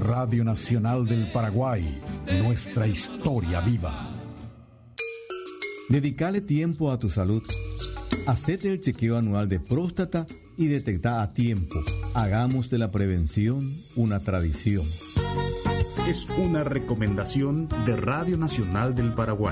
Radio Nacional del Paraguay, nuestra historia viva. Dedicale tiempo a tu salud. Hacete el chequeo anual de próstata y detecta a tiempo. Hagamos de la prevención una tradición. Es una recomendación de Radio Nacional del Paraguay.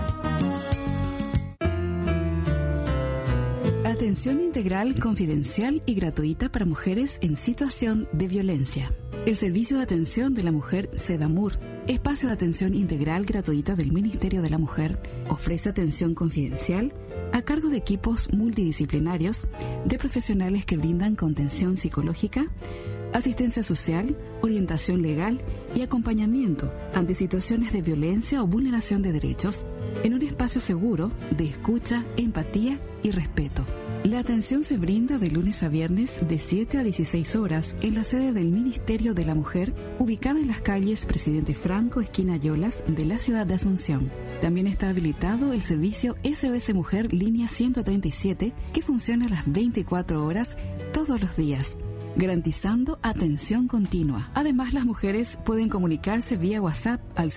Atención integral, confidencial y gratuita para mujeres en situación de violencia. El Servicio de Atención de la Mujer SEDAMUR, espacio de atención integral gratuita del Ministerio de la Mujer, ofrece atención confidencial a cargo de equipos multidisciplinarios de profesionales que brindan contención psicológica, asistencia social, orientación legal y acompañamiento ante situaciones de violencia o vulneración de derechos en un espacio seguro de escucha, empatía y respeto. La atención se brinda de lunes a viernes de 7 a 16 horas en la sede del Ministerio de la Mujer, ubicada en las calles Presidente Franco, esquina Yolas, de la ciudad de Asunción. También está habilitado el servicio SOS Mujer Línea 137, que funciona las 24 horas todos los días, garantizando atención continua. Además, las mujeres pueden comunicarse vía WhatsApp al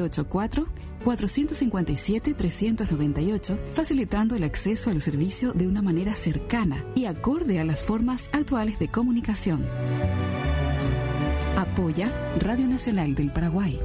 0984-457-398, facilitando el acceso al servicio de una manera cercana y acorde a las formas actuales de comunicación. Apoya Radio Nacional del Paraguay.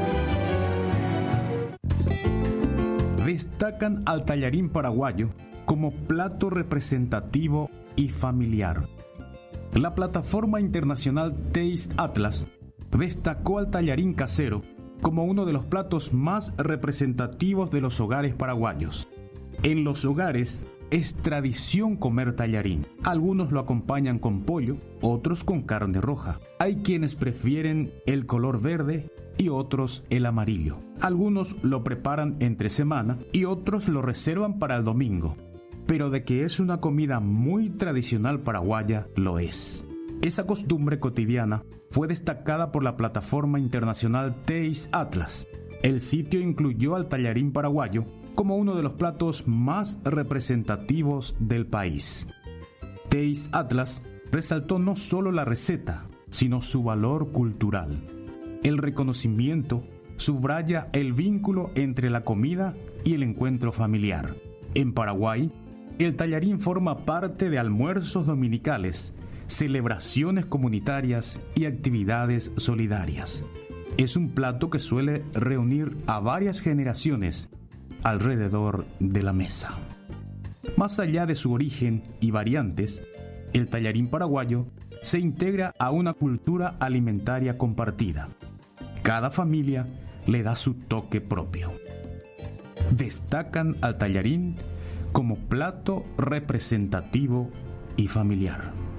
Destacan al tallarín paraguayo como plato representativo y familiar. La plataforma internacional Taste Atlas destacó al tallarín casero como uno de los platos más representativos de los hogares paraguayos. En los hogares es tradición comer tallarín. Algunos lo acompañan con pollo, otros con carne roja. Hay quienes prefieren el color verde y otros el amarillo. Algunos lo preparan entre semana y otros lo reservan para el domingo. Pero de que es una comida muy tradicional paraguaya, lo es. Esa costumbre cotidiana fue destacada por la plataforma internacional Taste Atlas. El sitio incluyó al tallarín paraguayo como uno de los platos más representativos del país. Taste Atlas resaltó no solo la receta, sino su valor cultural. El reconocimiento subraya el vínculo entre la comida y el encuentro familiar. En Paraguay, el tallarín forma parte de almuerzos dominicales, celebraciones comunitarias y actividades solidarias. Es un plato que suele reunir a varias generaciones alrededor de la mesa. Más allá de su origen y variantes, el tallarín paraguayo se integra a una cultura alimentaria compartida. Cada familia le da su toque propio. Destacan al tallarín como plato representativo y familiar.